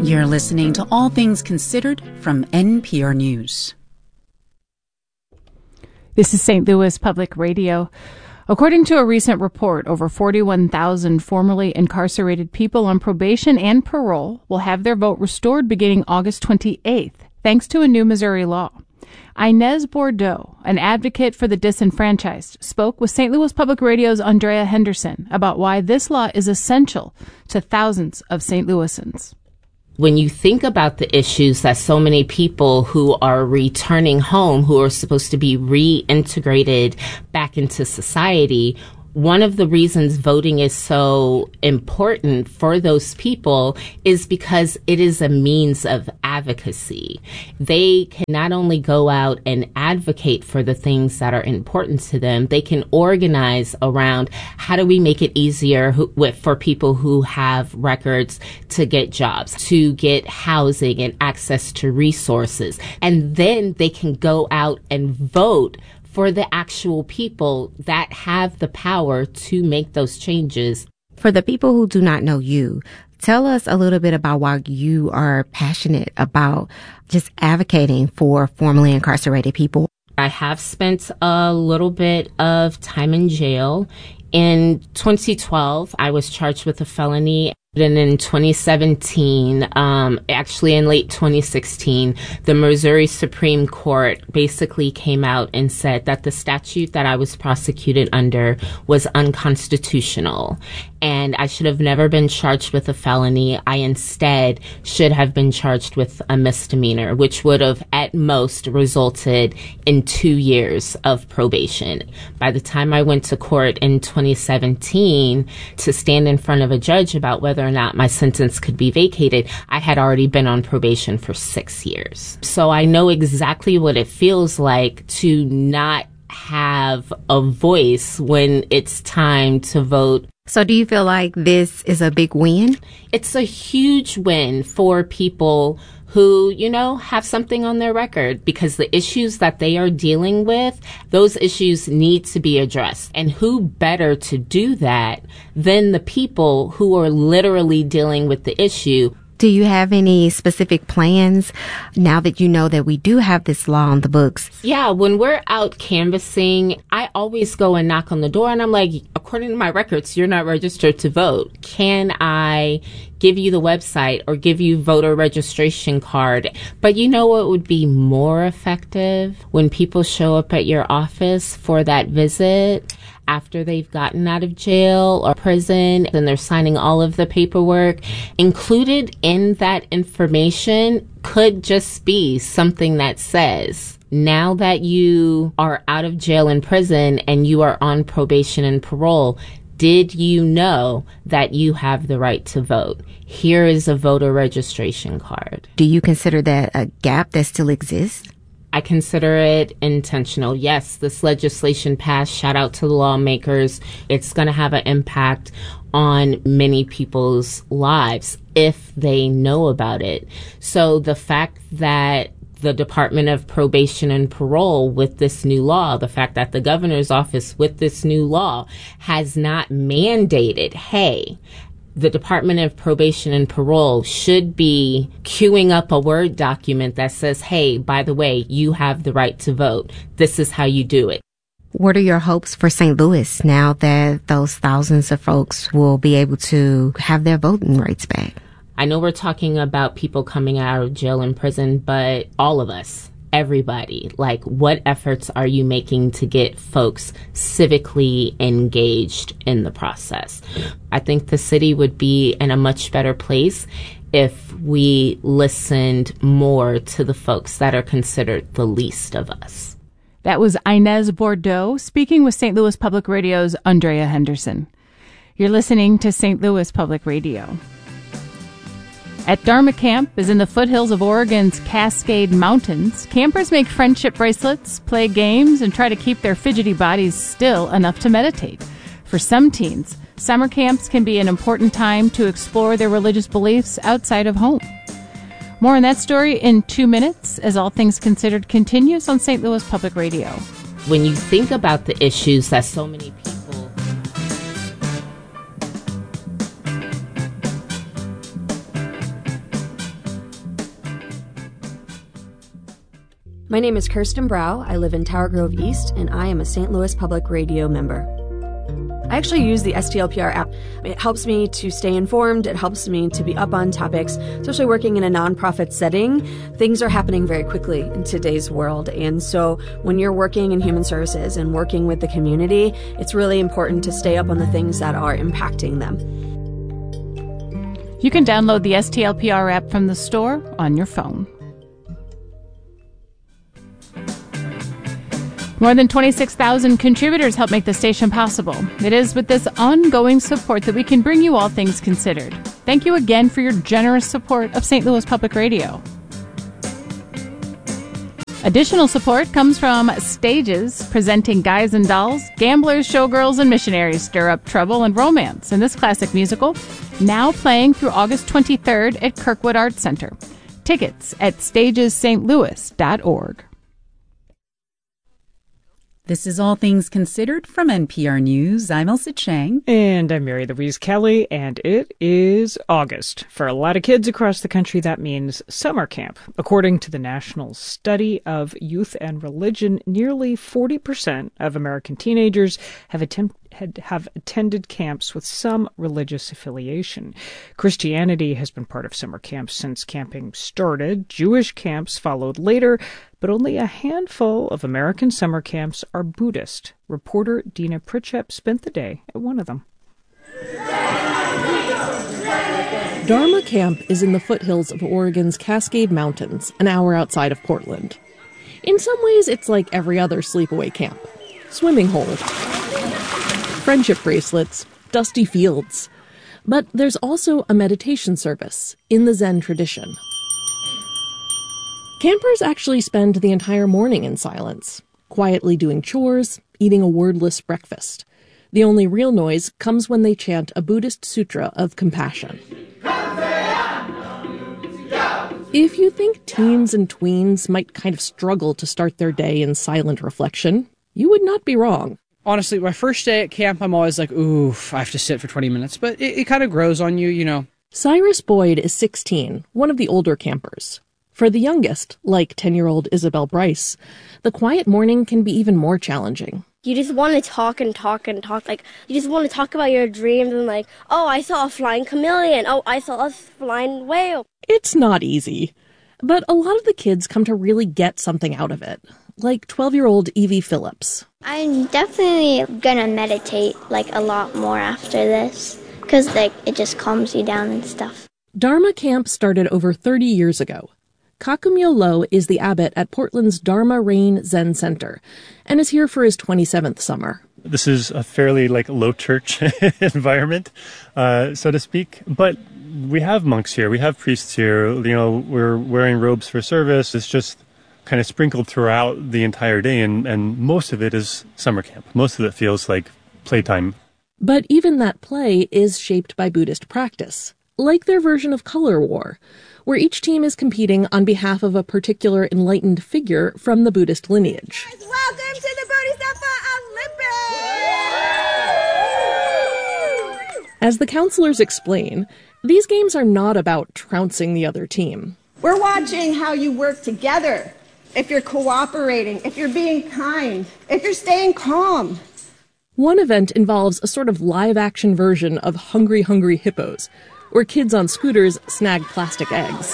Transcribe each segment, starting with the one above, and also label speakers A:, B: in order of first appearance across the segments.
A: You're listening to All Things Considered from NPR News.
B: This is St. Louis Public Radio. According to a recent report, over 41,000 formerly incarcerated people on probation and parole will have their vote restored beginning August 28th, thanks to a new Missouri law. Inez Bordeaux, an advocate for the disenfranchised, spoke with St. Louis Public Radio's Andrea Henderson about why this law is essential to thousands of St. Louisans.
C: When you think about the issues that so many people who are returning home, who are supposed to be reintegrated back into society, one of the reasons voting is so important for those people is because it is a means of advocacy. They can not only go out and advocate for the things that are important to them, they can organize around how do we make it easier for people who have records to get jobs, to get housing and access to resources. And then they can go out and vote for the actual people that have the power to make those changes.
D: For the people who do not know you, tell us a little bit about why you are passionate about just advocating for formerly incarcerated people.
C: I have spent a little bit of time in jail. In 2012, I was charged with a felony. And in 2017, actually in late 2016, the Missouri Supreme Court basically came out and said that the statute that I was prosecuted under was unconstitutional. And I should have never been charged with a felony. I instead should have been charged with a misdemeanor, which would have at most resulted in 2 years of probation. By the time I went to court in 2017 to stand in front of a judge about whether or not my sentence could be vacated, I had already been on probation for 6 years. So I know exactly what it feels like to not have a voice when it's time to vote.
D: So do you feel like this is a big win?
C: It's a huge win for people who, have something on their record, because the issues that they are dealing with, those issues need to be addressed. And who better to do that than the people who are literally dealing with the issue?
D: Do you have any specific plans now that you know that we do have this law on the books?
C: Yeah, when we're out canvassing, I always go and knock on the door and I'm like, according to my records, you're not registered to vote. Can I give you the website or give you voter registration card? But you know what would be more effective? When people show up at your office for that visit after they've gotten out of jail or prison and they're signing all of the paperwork. Included in that information could just be something that says, now that you are out of jail and prison and you are on probation and parole, did you know that you have the right to vote? Here is a voter registration card.
D: Do you consider that a gap that still exists?
C: I consider it intentional. Yes, this legislation passed. Shout out to the lawmakers. It's going to have an impact on many people's lives if they know about it. So the fact that the Department of Probation and Parole with this new law, the fact that the governor's office with this new law has not mandated, hey, the Department of Probation and Parole should be queuing up a Word document that says, hey, by the way, you have the right to vote. This is how you do it.
D: What are your hopes for St. Louis now that those thousands of folks will be able to have their voting rights back?
C: I know we're talking about people coming out of jail and prison, but all of us, everybody, like, what efforts are you making to get folks civically engaged in the process? I think the city would be in a much better place if we listened more to the folks that are considered the least of us.
B: That was Inez Bordeaux speaking with St. Louis Public Radio's Andrea Henderson. You're listening to St. Louis Public Radio. At Dharma Camp is in the foothills of Oregon's Cascade Mountains. Campers make friendship bracelets, play games, and try to keep their fidgety bodies still enough to meditate. For some teens, summer camps can be an important time to explore their religious beliefs outside of home. More on that story in 2 minutes as All Things Considered continues on St. Louis Public Radio.
C: When you think about the issues that so many people
E: My name is Kirsten Brow. I live in Tower Grove East, and I am a St. Louis Public Radio member. I actually use the STLPR app. It helps me to stay informed. It helps me to be up on topics, especially working in a nonprofit setting. Things are happening very quickly in today's world. And so when you're working in human services and working with the community, it's really important to stay up on the things that are impacting them.
B: You can download the STLPR app from the store on your phone. More than 26,000 contributors help make the station possible. It is with this ongoing support that we can bring you All Things Considered. Thank you again for your generous support of St. Louis Public Radio. Additional support comes from Stages, presenting Guys and Dolls, Gamblers, Showgirls, and Missionaries Stir Up Trouble and Romance in this classic musical, now playing through August 23rd at Kirkwood Arts Center. Tickets at stagesstlouis.org.
A: This is All Things Considered from NPR News. I'm Elsa Chang.
F: And I'm Mary Louise Kelly, and it is August. For a lot of kids across the country, that means summer camp. According to the National Study of Youth and Religion, nearly 40% of American teenagers have attended camps with some religious affiliation. Christianity has been part of summer camps since camping started. Jewish camps followed later, but only a handful of American summer camps are Buddhist. Reporter Dina Pritchett spent the day at one of them.
G: Dharma Camp is in the foothills of Oregon's Cascade Mountains, an hour outside of Portland. In some ways, it's like every other sleepaway camp. Swimming hole, friendship bracelets, dusty fields. But there's also a meditation service in the Zen tradition. Campers actually spend the entire morning in silence, quietly doing chores, eating a wordless breakfast. The only real noise comes when they chant a Buddhist sutra of compassion. If you think teens and tweens might kind of struggle to start their day in silent reflection, you would not be wrong.
H: Honestly, my first day at camp, I'm always like, oof, I have to sit for 20 minutes. But it kind of grows on you, you know.
G: Cyrus Boyd is 16, one of the older campers. For the youngest, like 10-year-old Isabel Bryce, the quiet morning can be even more challenging.
I: You just want to talk and talk and talk. Like, you just want to talk about your dreams and like, oh, I saw a flying chameleon. Oh, I saw a flying whale.
G: It's not easy. But a lot of the kids come to really get something out of it. Like 12-year-old Evie Phillips.
J: I'm definitely gonna meditate, like, a lot more after this. Because, like, it just calms you down and stuff.
G: Dharma Camp started over 30 years ago. Kakumyo Lo is the abbot at Portland's Dharma Rain Zen Center and is here for his 27th summer.
K: This is a fairly low church environment, so to speak. But we have monks here. We have priests here. You know, we're wearing robes for service. It's just kind of sprinkled throughout the entire day. And most of it is summer camp. Most of it feels like playtime.
G: But even that play is shaped by Buddhist practice, like their version of Color War, where each team is competing on behalf of a particular enlightened figure from the Buddhist lineage.
L: Welcome to the Bodhisattva Olympics!
G: As the counselors explain, these games are not about trouncing the other team.
L: We're watching how you work together, if you're cooperating, if you're being kind, if you're staying calm.
G: One event involves a sort of live-action version of Hungry Hungry Hippos, where kids on scooters snag plastic eggs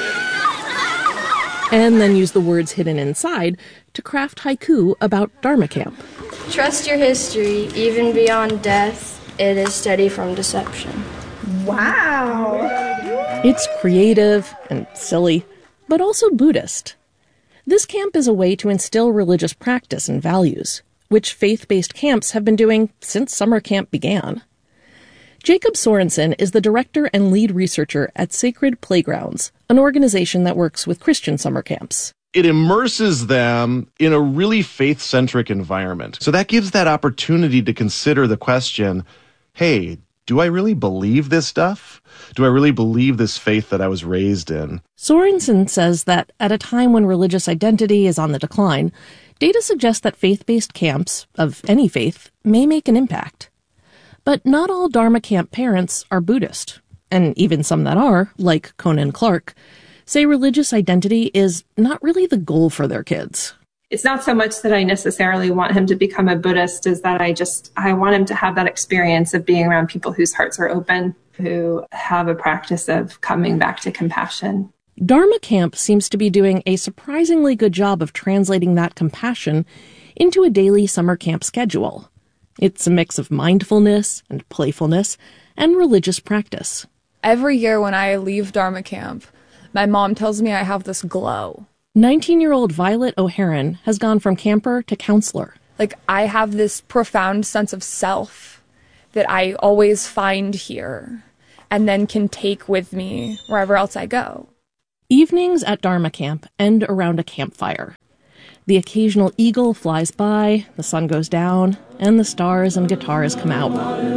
G: and then use the words hidden inside to craft haiku about Dharma Camp.
M: Trust your history, even beyond death, it is steady from deception.
L: Wow!
G: It's creative and silly, but also Buddhist. This camp is a way to instill religious practice and values, which faith-based camps have been doing since summer camp began. Jacob Sorensen is the director and lead researcher at Sacred Playgrounds, an organization that works with Christian summer camps.
N: It immerses them in a really faith-centric environment. So that gives that opportunity to consider the question, hey, do I really believe this stuff? Do I really believe this faith that I was raised in?
G: Sorensen says that at a time when religious identity is on the decline, data suggests that faith-based camps, of any faith, may make an impact. But not all Dharma Camp parents are Buddhist, and even some that are, like Conan Clark, say religious identity is not really the goal for their kids.
O: It's not so much that I necessarily want him to become a Buddhist as that I want him to have that experience of being around people whose hearts are open, who have a practice of coming back to compassion.
G: Dharma Camp seems to be doing a surprisingly good job of translating that compassion into a daily summer camp schedule. It's a mix of mindfulness and playfulness and religious practice.
P: Every year when I leave Dharma Camp, my mom tells me I have this glow.
G: 19-year-old Violet O'Haron has gone from camper to counselor.
P: Like, I have this profound sense of self that I always find here and then can take with me wherever else I go.
G: Evenings at Dharma Camp end around a campfire. The occasional eagle flies by, the sun goes down, and the stars and guitars come out.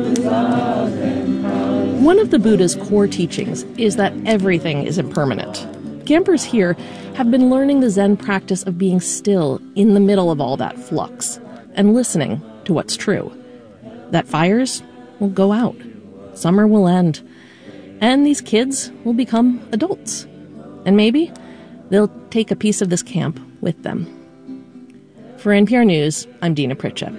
G: One of the Buddha's core teachings is that everything is impermanent. Campers here have been learning the Zen practice of being still in the middle of all that flux and listening to what's true. That fires will go out, summer will end, and these kids will become adults. And maybe they'll take a piece of this camp with them. For NPR News, I'm Dina Pritchett.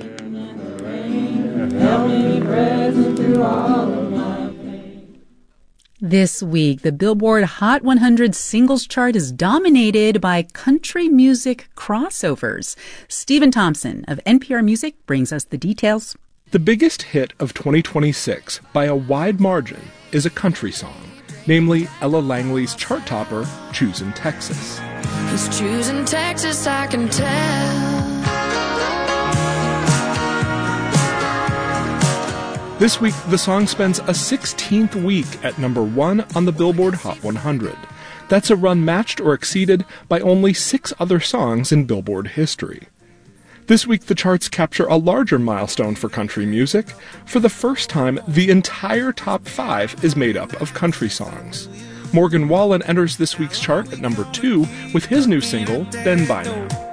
A: This week, the Billboard Hot 100 singles chart is dominated by country music crossovers. Stephen Thompson of NPR Music brings us the details.
Q: The biggest hit of 2026, by a wide margin, is a country song, namely Ella Langley's chart topper, Choosin' Texas.
R: He's choosing Texas, I can tell.
Q: This week, the song spends a 16th week at number 1 on the Billboard Hot 100. That's a run matched or exceeded by only 6 other songs in Billboard history. This week, the charts capture a larger milestone for country music. For the first time, the entire top 5 is made up of country songs. Morgan Wallen enters this week's chart at number 2 with his new single, Been By Now.